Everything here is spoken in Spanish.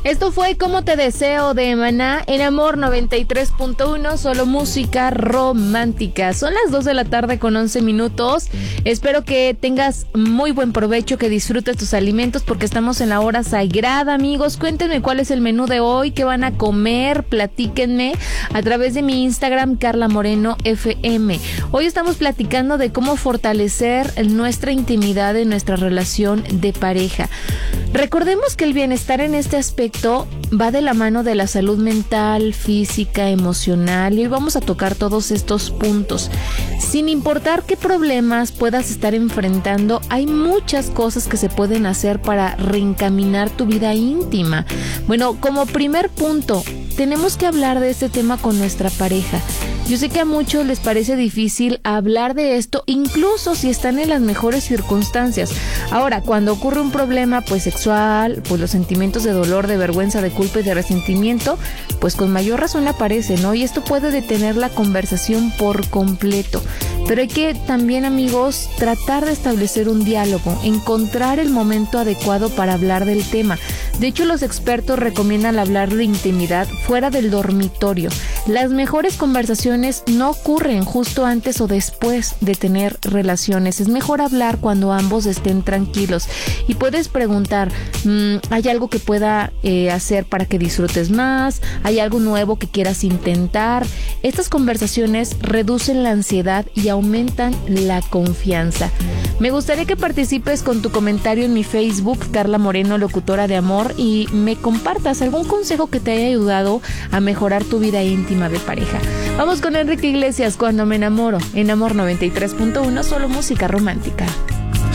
Esto fue Como Te Deseo de Maná en Amor 93.1, solo música romántica. Son las 2 de la tarde con 11 minutos. Espero que tengas muy buen provecho, que disfrutes tus alimentos porque estamos en la hora sagrada, amigos. Cuéntenme cuál es el menú de hoy, qué van a comer, platíquenme a través de mi Instagram, Carla Moreno FM. Hoy estamos platicando de cómo fortalecer nuestra intimidad en nuestra relación de pareja. Recordemos que el bienestar en este aspecto va de la mano de la salud mental, física, emocional, y hoy vamos a tocar todos estos puntos. Sin importar qué problemas puedas estar enfrentando, hay muchas cosas que se pueden hacer para reencaminar tu vida íntima. Bueno, como primer punto, tenemos que hablar de este tema con nuestra pareja. Yo sé que a muchos les parece difícil hablar de esto, incluso si están en las mejores circunstancias. Ahora, cuando ocurre un problema sexual, los sentimientos de dolor, de vergüenza, de culpa y de resentimiento, con mayor razón aparecen, ¿no? Y esto puede detener la conversación por completo. Pero hay que también, amigos, tratar de establecer un diálogo, encontrar el momento adecuado para hablar del tema. De hecho, los expertos recomiendan hablar de intimidad fuera del dormitorio. Las mejores conversaciones no ocurren justo antes o después de tener relaciones. Es mejor hablar cuando ambos estén tranquilos. Y puedes preguntar, ¿hay algo que pueda hacer para que disfrutes más? ¿Hay algo nuevo que quieras intentar? Estas conversaciones reducen la ansiedad y aumentan la confianza. Me gustaría que participes con tu comentario en mi Facebook, Carla Moreno, locutora de amor, y me compartas algún consejo que te haya ayudado a mejorar tu vida íntima de pareja. Vamos con Enrique Iglesias, Cuando me enamoro, en Amor 93.1, solo música romántica.